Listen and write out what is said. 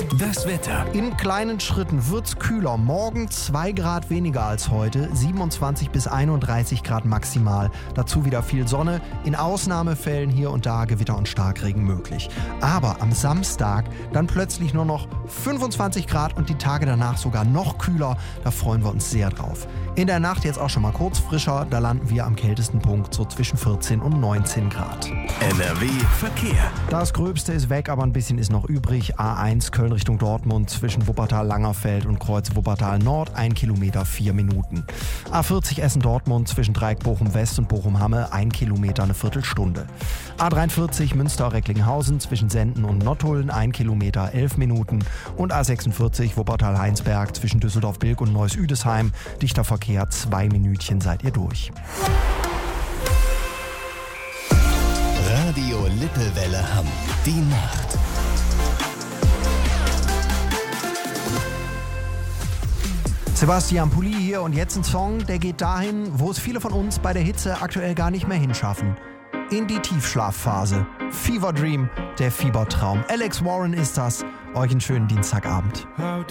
Das Wetter. In kleinen Schritten wird's kühler. Morgen 2 Grad weniger als heute, 27 bis 31 Grad maximal. Dazu wieder viel Sonne, in Ausnahmefällen hier und da Gewitter und Starkregen möglich. Aber am Samstag dann plötzlich nur noch 25 Grad und die Tage danach sogar noch kühler. Da freuen wir uns sehr drauf. In der Nacht jetzt auch schon mal kurz frischer, da landen wir am kältesten Punkt so zwischen 14 und 19 Grad. NRW Verkehr. Das Gröbste ist weg, aber ein bisschen ist noch übrig. A1 Köln Richtung Dortmund zwischen Wuppertal-Langerfeld und Kreuz Wuppertal-Nord, 1 Kilometer 4 Minuten. A40 Essen-Dortmund zwischen Dreieck Bochum-West und Bochum-Hamme, 1 Kilometer eine Viertelstunde. A43 Münster-Recklinghausen zwischen Senden und Nottuln, 1 Kilometer 11 Minuten. Und A46 Wuppertal-Heinsberg zwischen Düsseldorf-Bilk und Neuss-Üdesheim, dichter Verkehr, 2 Minütchen seid ihr durch. Radio Lippewelle Hamm. Die Nacht. Sebastian Pulli hier und jetzt ein Song, der geht dahin, wo es viele von uns bei der Hitze aktuell gar nicht mehr hinschaffen. In die Tiefschlafphase. Fever Dream, der Fiebertraum. Alex Warren ist das. Euch einen schönen Dienstagabend.